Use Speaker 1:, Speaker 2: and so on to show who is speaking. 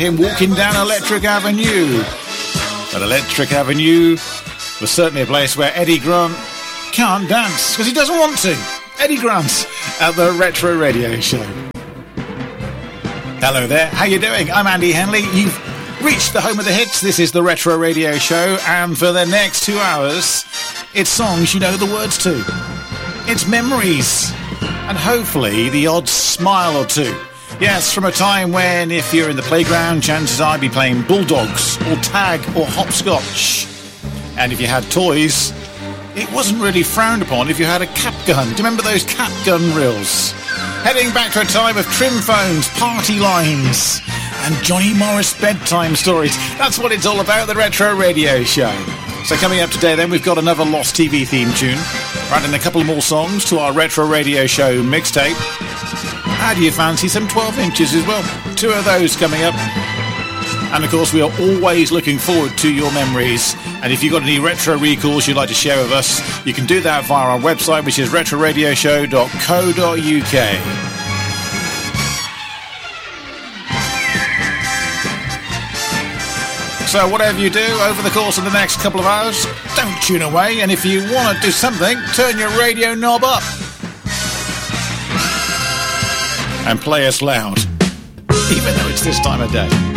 Speaker 1: him walking down Electric Avenue. But Electric Avenue was certainly a place where Eddie Grant can't dance because he doesn't want to. Eddie Grant at the Retro Radio Show. Hello there, how you doing? I'm Andy Henley. You've reached the home of the hits. This is the Retro Radio Show, and for the next 2 hours, it's songs you know the words to. It's memories, and hopefully the odd smile or two. Yes, from a time when, if you're in the playground, chances are I'd be playing Bulldogs, or tag, or hopscotch. And if you had toys, it wasn't really frowned upon if you had a cap gun. Do you remember those cap gun reels? Heading back to a time of trim phones, party lines, and Johnny Morris bedtime stories. That's what it's all about, the Retro Radio Show. So coming up today then, we've got another Lost TV theme tune. Adding a couple more songs to our Retro Radio Show mixtape. How do you fancy some 12 inches as well? 2 of those coming up. And of course, we are always looking forward to your memories. And if you've got any retro recalls you'd like to share with us, you can do that via our website, which is retroradioshow.co.uk. So whatever you do over the course of the next couple of hours, don't tune away. And if you want to do something, turn your radio knob up. And play us loud, even though it's this time of day.